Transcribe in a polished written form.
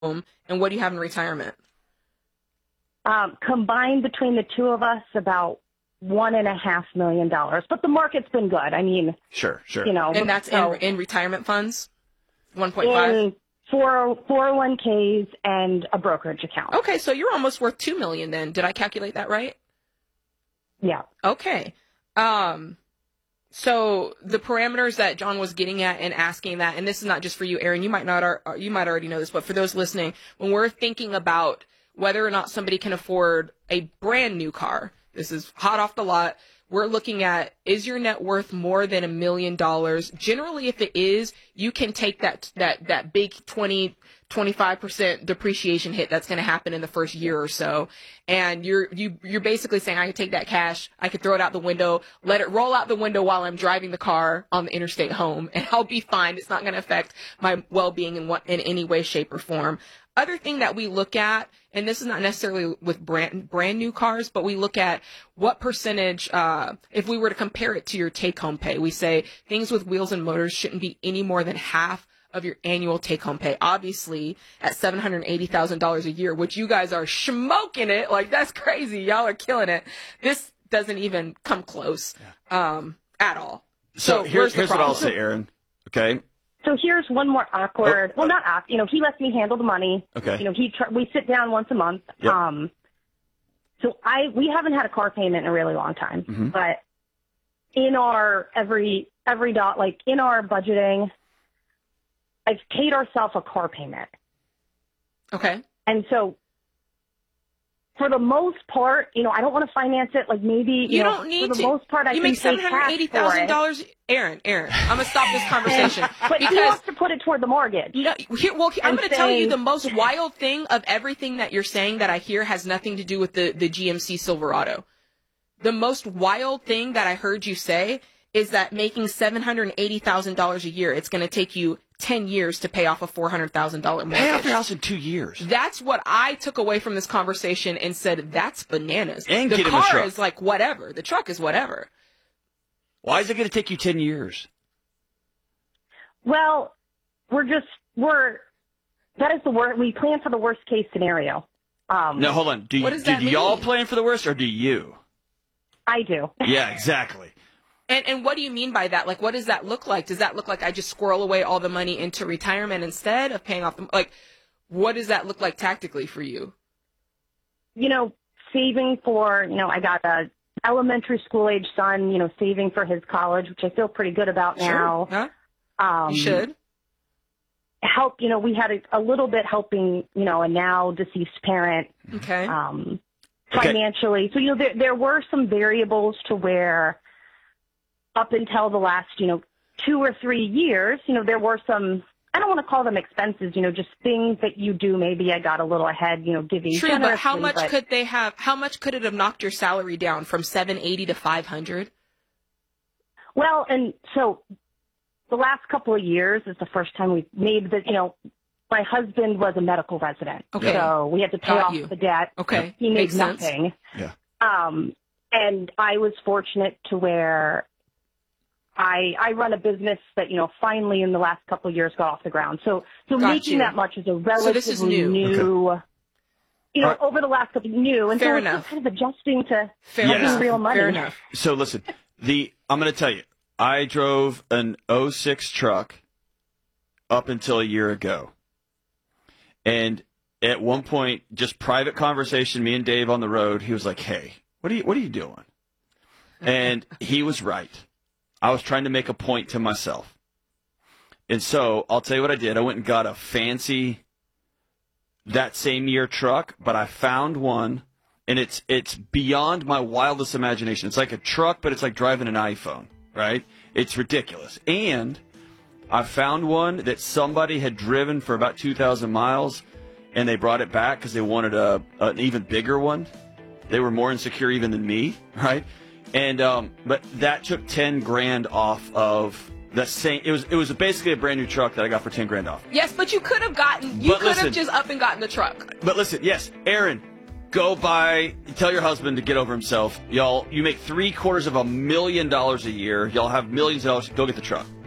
home, and what do you have in retirement? Combined between the two of us, about $1.5 million. But the market's been good. I mean, Sure. you know, And that's so in retirement funds? 1.5? in 401ks and a brokerage account. Okay, so you're almost worth $2 million then. Did I calculate that right? Yeah. Okay. So the parameters that John was getting at and asking that, and this is not just for you, Aaron, you might already know this, but for those listening, when we're thinking about whether or not somebody can afford a brand new car, this is hot off the lot, we're looking at, is your net worth more than $1 million? Generally, if it is, you can take that big 25% depreciation hit that's going to happen in the first year or so. And you're basically saying, I can take that cash, I could throw it out the window, let it roll out the window while I'm driving the car on the interstate home, and I'll be fine. It's not going to affect my well-being in any way, shape, or form. Other thing that we look at, and this is not necessarily with brand new cars, but we look at what percentage, if we were to compare it to your take-home pay, we say things with wheels and motors shouldn't be any more than half of your annual take-home pay. Obviously, at $780,000 a year, which you guys are smoking it, like that's crazy. Y'all are killing it. This doesn't even come close at all. So here's what I'll say, Aaron. Okay. So here's one more awkward. Well, not awkward. You know, he lets me handle the money. Okay. You know, we sit down once a month. Yep. So we haven't had a car payment in a really long time, Mm-hmm. but in our every dot, like in our budgeting, I've paid ourselves a car payment. Okay. And so for the most part, you know, I don't want to finance it. Like maybe, you don't need for the to. most part, I you can make pay cash for it. $780,000. Aaron, I'm going to stop this conversation. But because he wants to put it toward the mortgage. No, I'm going to tell you the most wild thing of everything that you're saying that I hear has nothing to do with the GMC Silverado. The most wild thing that I heard you say is that making $780,000 a year, it's going to take you 10 years to pay off a $400,000 mortgage. Pay off your house in 2 years. That's what I took away from this conversation and said, that's bananas. And the get him a car truck. is like whatever. The truck is whatever. Why is it going to take you 10 years? Well, that is the worst. We plan for the worst case scenario. No, hold on. Do y'all plan for the worst, or do you? I do. Yeah, exactly. And what do you mean by that? Like, what does that look like? Does that look like I just squirrel away all the money into retirement instead of paying off the, like, what does that look like tactically for you? You know, saving for, you know, I got a elementary school age son, you know, saving for his college, which I feel pretty good about now. Sure. Huh? You should. Help, you know, we had a little bit helping, you know, a now deceased parent. Okay. Financially. So, you know, there were some variables to where up until the last, you know, 2 or 3 years, you know, there were some, I don't want to call them expenses, you know, just things that you do. Maybe I got a little ahead, you know, giving. True, but how much could it have knocked your salary down from $780 to $500? Well, and so the last couple of years is the first time we've made the, you know, my husband was a medical resident. Okay. So we had to pay off the debt. Okay. He made Makes nothing. Sense. Yeah. And I was fortunate to where I run a business that, you know, finally in the last couple of years got off the ground. So making that much is a relatively this is new. Okay. You know, over the last couple new. And Fair so enough. it's just kind of adjusting to enough. real money. Fair enough. So listen, I'm going to tell you, I drove an '06 truck up until a year ago. And at one point, just private conversation, me and Dave on the road, he was like, hey, what are you doing? And he was right. I was trying to make a point to myself. And so I'll tell you what I did. I went and got a fancy that same year truck, but I found one, and it's beyond my wildest imagination. It's like a truck, but it's like driving an iPhone, right? It's ridiculous. And I found one that somebody had driven for about 2,000 miles, and they brought it back because they wanted an even bigger one. They were more insecure even than me, right? And but that took $10,000 off of the same. It was basically a brand new truck that I got for $10,000 off. Yes, but you could have just up and gotten the truck. But listen, yes, Aaron, go tell your husband to get over himself. You make $750,000 a year. Y'all have millions of dollars. Go get the truck.